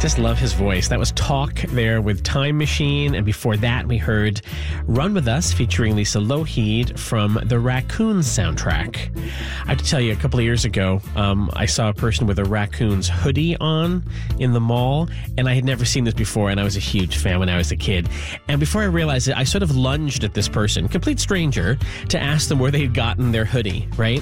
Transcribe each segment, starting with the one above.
Just love his voice. That was Talk there with Time Machine. And before that, we heard Run With Us featuring Lisa Lougheed from the Raccoons soundtrack. I have to tell you, a couple of years ago, I saw a person with a Raccoons hoodie on in the mall, and I had never seen this before, and I was a huge fan when I was a kid. And before I realized it, I sort of lunged at this person, complete stranger, to ask them where they had gotten their hoodie, right?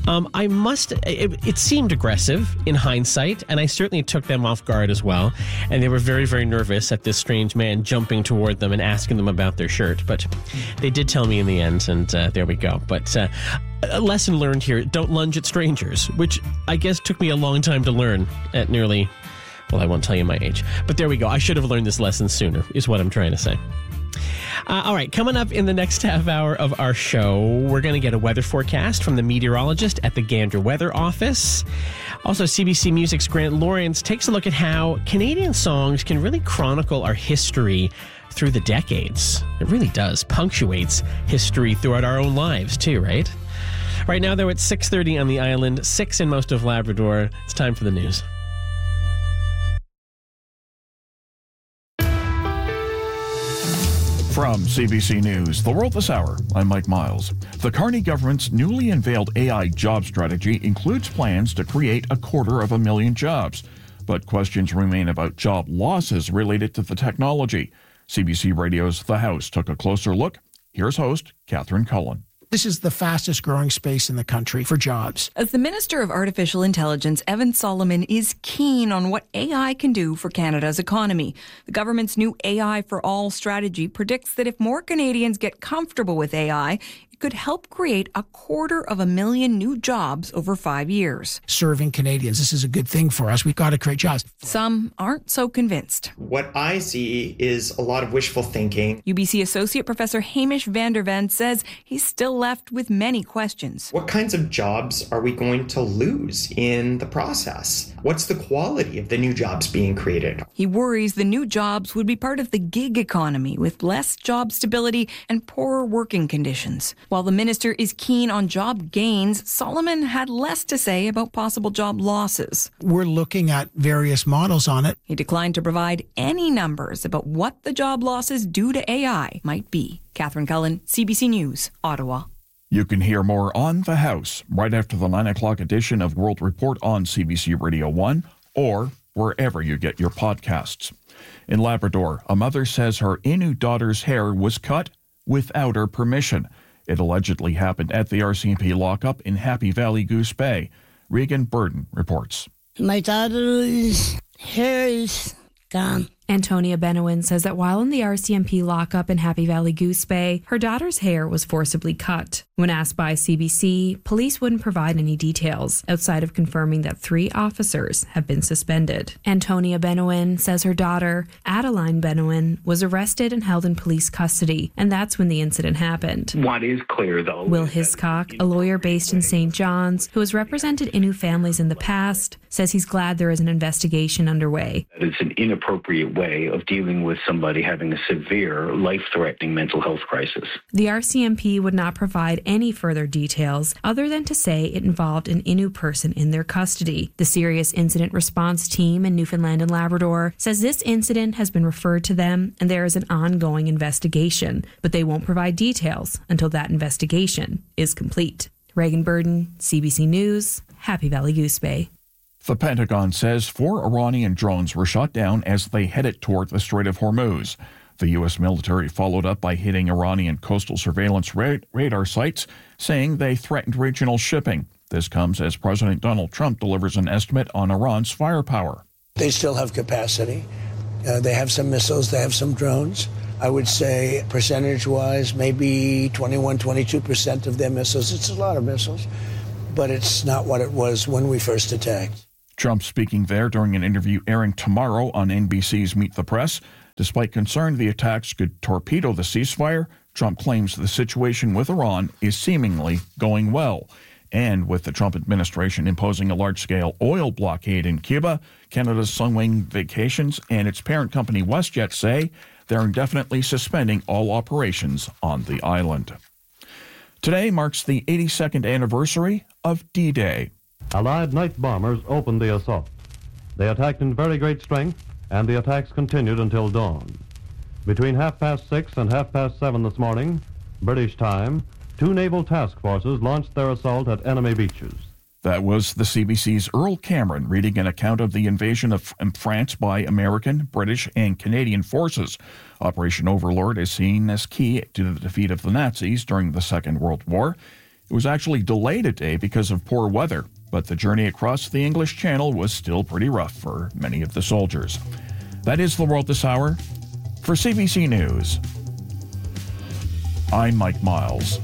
It seemed aggressive in hindsight, and I certainly took them off guard as well. And they were very, very nervous at this strange man jumping toward them and asking them about their shirt. But they did tell me in the end, and there we go. But a lesson learned here, don't lunge at strangers, which I guess took me a long time to learn at nearly, well, I won't tell you my age. But there we go. I should have learned this lesson sooner, is what I'm trying to say. All right, coming up in the next half hour of our show, we're going to get a weather forecast from the meteorologist at the Gander Weather Office. Also, CBC Music's Grant Lawrence takes a look at how Canadian songs can really chronicle our history through the decades. It really does. Punctuates history throughout our own lives, too, right? Right now, though, it's 6:30 on the island, 6 in most of Labrador. It's time for the news. From CBC News, The World This Hour, I'm Mike Miles. The Carney government's newly unveiled AI job strategy includes plans to create 250,000 jobs. But questions remain about job losses related to the technology. CBC Radio's The House took a closer look. Here's host Catherine Cullen. This is the fastest growing space in the country for jobs. As the Minister of Artificial Intelligence, Evan Solomon is keen on what AI can do for Canada's economy. The government's new AI for All strategy predicts that if more Canadians get comfortable with AI, it could help create 250,000 new jobs over 5 years. Serving Canadians, this is a good thing for us. We've got to create jobs. Some aren't so convinced. What I see is a lot of wishful thinking. UBC Associate Professor Hamish van der Ven says he's still left with many questions. What kinds of jobs are we going to lose in the process? What's the quality of the new jobs being created? He worries the new jobs would be part of the gig economy with less job stability and poorer working conditions. While the minister is keen on job gains, Solomon had less to say about possible job losses. We're looking at various models on it. He declined to provide any numbers about what the job losses due to AI might be. Catherine Cullen, CBC News, Ottawa. You can hear more on The House right after the 9 o'clock edition of World Report on CBC Radio 1 or wherever you get your podcasts. In Labrador, a mother says her Innu daughter's hair was cut without her permission. It allegedly happened at the RCMP lockup in Happy Valley Goose Bay. Regan Burden reports. My daughter's hair is gone. Antonia Benowin says that while in the RCMP lockup in Happy Valley Goose Bay, her daughter's hair was forcibly cut. When asked by CBC, police wouldn't provide any details, outside of confirming that 3 officers have been suspended. Antonia Benowin says her daughter, Adeline Benowin, was arrested and held in police custody, and that's when the incident happened. What is clear, though... Will Hiscock, a lawyer based in St. John's, who has represented Innu families in the past, says he's glad there is an investigation underway. It's an inappropriate way of dealing with somebody having a severe, life-threatening mental health crisis. The RCMP would not provide any further details other than to say it involved an Innu person in their custody. The Serious Incident Response Team in Newfoundland and Labrador says this incident has been referred to them and there is an ongoing investigation, but they won't provide details until that investigation is complete. Regan Burden, CBC News, Happy Valley Goose Bay. The Pentagon says 4 Iranian drones were shot down as they headed toward the Strait of Hormuz. The U.S. military followed up by hitting Iranian coastal surveillance radar sites, saying they threatened regional shipping. This comes as President Donald Trump delivers an estimate on Iran's firepower. They still have capacity. They have some missiles. They have some drones. I would say percentage-wise, maybe 21, 22% of their missiles. It's a lot of missiles, but it's not what it was when we first attacked. Trump speaking there during an interview airing tomorrow on NBC's Meet the Press. Despite concern the attacks could torpedo the ceasefire, Trump claims the situation with Iran is seemingly going well. And with the Trump administration imposing a large-scale oil blockade in Cuba, Canada's Sunwing Vacations and its parent company WestJet say they're indefinitely suspending all operations on the island. Today marks the 82nd anniversary of D-Day. Allied night bombers opened the assault. They attacked in very great strength and the attacks continued until dawn. Between 6:30 and 7:30 this morning, British time, 2 naval task forces launched their assault at enemy beaches. That was the CBC's Earl Cameron reading an account of the invasion of France by American, British, and Canadian forces. Operation Overlord is seen as key to the defeat of the Nazis during the Second World War. It was actually delayed a day because of poor weather, but the journey across the English Channel was still pretty rough for many of the soldiers. That is the world this hour. For CBC News, I'm Mike Miles.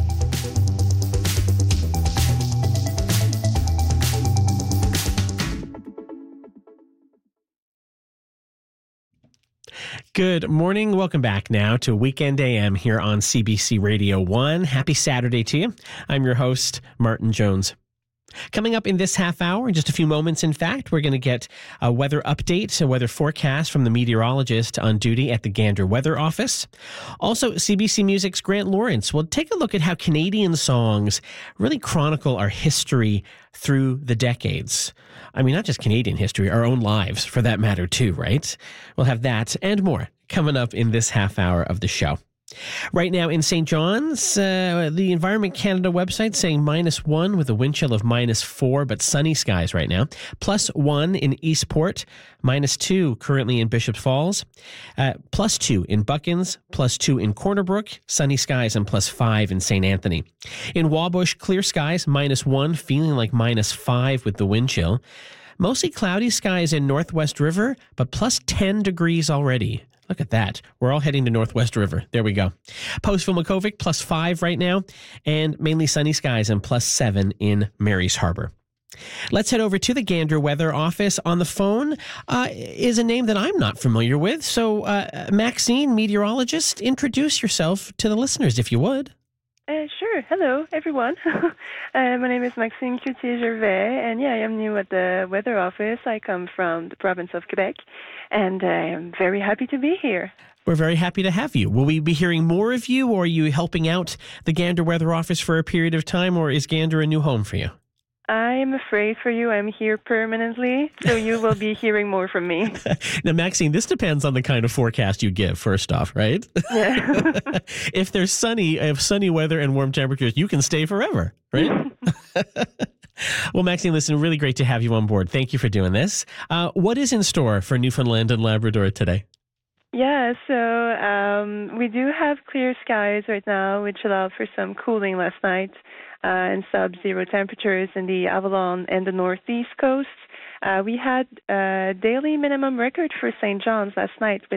Good morning. Welcome back now to Weekend AM here on CBC Radio 1. Happy Saturday to you. I'm your host, Martin Jones. Coming up in this half hour, in just a few moments, in fact, we're going to get a weather update, a weather forecast from the meteorologist on duty at the Gander Weather Office. Also, CBC Music's Grant Lawrence will take a look at how Canadian songs really chronicle our history through the decades. I mean, not just Canadian history, our own lives, for that matter, too, right? We'll have that and more coming up in this half hour of the show. Right now in St. John's, the Environment Canada website saying -1 with a wind chill of -4, but sunny skies right now. +1 in Eastport, -2 currently in Bishop's Falls, +2 in Buckins, +2 in Corner Brook, sunny skies, and +5 in St. Anthony. In Wabush, clear skies, -1, feeling like -5 with the wind chill. Mostly cloudy skies in Northwest River, but +10 degrees already. Look at that. We're all heading to Northwest River. There we go. Postville Makovic, +5 right now, and mainly sunny skies and +7 in Mary's Harbor. Let's head over to the Gander Weather Office. On the phone is a name that I'm not familiar with. So, Maxine, meteorologist, introduce yourself to the listeners, if you would. Sure. Hello, everyone. My name is Maxime Cloutier-Gervais, and I am new at the Weather Office. I come from the province of Quebec, and I am very happy to be here. We're very happy to have you. Will we be hearing more of you, or are you helping out the Gander Weather Office for a period of time, or is Gander a new home for you? I am afraid for you. I'm here permanently, so you will be hearing more from me. Now, Maxine, this depends on the kind of forecast you give, first off, right? Yeah. If there's sunny weather and warm temperatures, you can stay forever, right? Well, Maxine, listen, really great to have you on board. Thank you for doing this. What is in store for Newfoundland and Labrador today? Yeah, so we do have clear skies right now, which allowed for some cooling last night and sub-zero temperatures in the Avalon and the northeast coast. We had a daily minimum record for St. John's last night with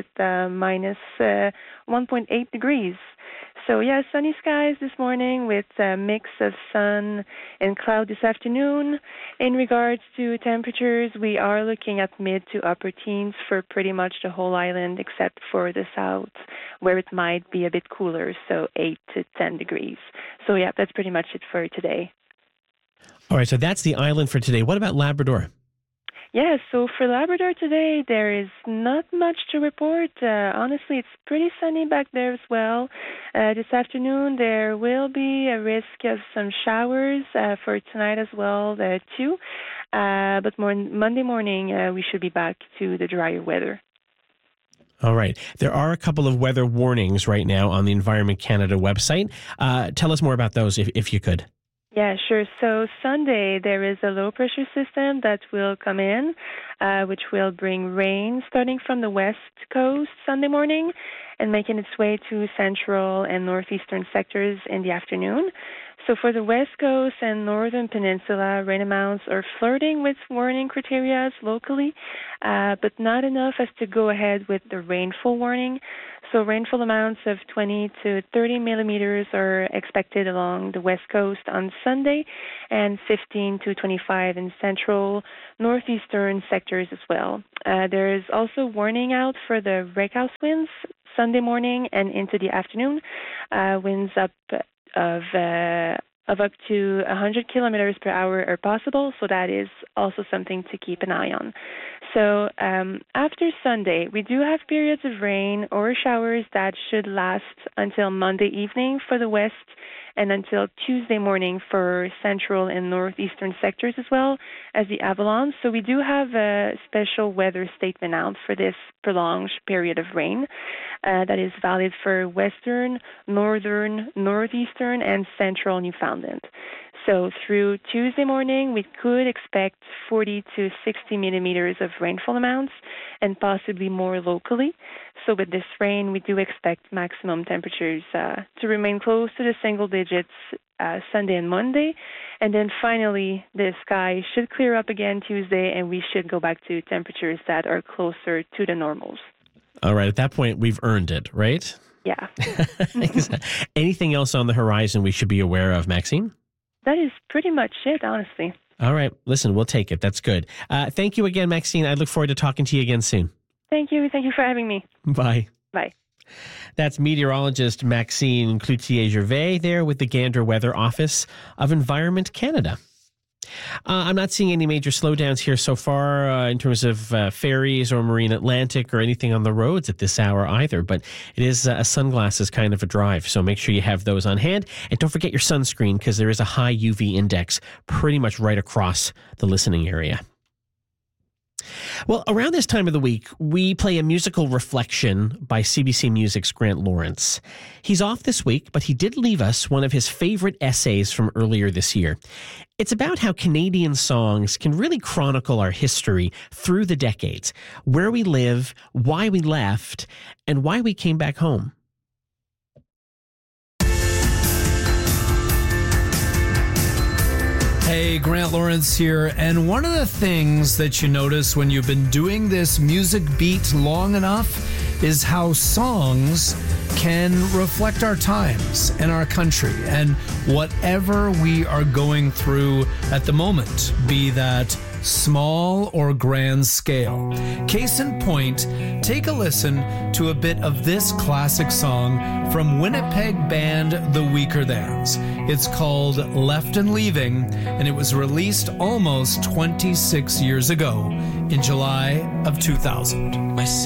-1.8 degrees. So, sunny skies this morning with a mix of sun and cloud this afternoon. In regards to temperatures, we are looking at mid to upper teens for pretty much the whole island except for the south, where it might be a bit cooler, so 8 to 10 degrees. So, that's pretty much it for today. All right, so that's the island for today. What about Labrador? Yeah, so for Labrador today, there is not much to report. Honestly, it's pretty sunny back there as well. This afternoon, there will be a risk of some showers for tonight as well, too. But Monday morning, we should be back to the drier weather. All right. There are a couple of weather warnings right now on the Environment Canada website. Tell us more about those, if you could. Yeah, sure. So Sunday, there is a low-pressure system that will come in, which will bring rain starting from the west coast Sunday morning and making its way to central and northeastern sectors in the afternoon. So for the west coast and northern peninsula, rain amounts are flirting with warning criteria locally, but not enough as to go ahead with the rainfall warning. So rainfall amounts of 20 to 30 millimeters are expected along the west coast on Sunday and 15 to 25 in central, northeastern sectors as well. There is also warning out for the rakehouse winds Sunday morning and into the afternoon. Winds up up to 100 kilometers per hour are possible, so that is also something to keep an eye on. So after Sunday, we do have periods of rain or showers that should last until Monday evening for the west and until Tuesday morning for central and northeastern sectors as well as the Avalon. So we do have a special weather statement out for this prolonged period of rain that is valid for western, northern, northeastern, and central Newfoundland. So through Tuesday morning, we could expect 40 to 60 millimeters of rainfall amounts and possibly more locally. So with this rain, we do expect maximum temperatures to remain close to the single digits Sunday and Monday. And then finally, the sky should clear up again Tuesday, and we should go back to temperatures that are closer to the normals. All right. At that point, we've earned it, right? Yeah. Anything else on the horizon we should be aware of, Maxine? That is pretty much it, honestly. All right. Listen, we'll take it. That's good. Thank you again, Maxine. I look forward to talking to you again soon. Thank you. Thank you for having me. Bye. Bye. That's meteorologist Maxine Cloutier-Gervais there with the Gander Weather Office of Environment Canada. I'm not seeing any major slowdowns here so far in terms of ferries or Marine Atlantic or anything on the roads at this hour either, but it is a sunglasses kind of a drive, so make sure you have those on hand. And don't forget your sunscreen because there is a high UV index pretty much right across the listening area. Well, around this time of the week, we play a musical reflection by CBC Music's Grant Lawrence. He's off this week, but he did leave us one of his favorite essays from earlier this year. It's about how Canadian songs can really chronicle our history through the decades, where we live, why we left, and why we came back home. Hey, Grant Lawrence here, and one of the things that you notice when you've been doing this music beat long enough is how songs can reflect our times and our country and whatever we are going through at the moment, be that small or grand scale. Case in point, take a listen to a bit of this classic song from Winnipeg band The Weakerthans. It's called Left and Leaving, and it was released almost 26 years ago in July of 2000.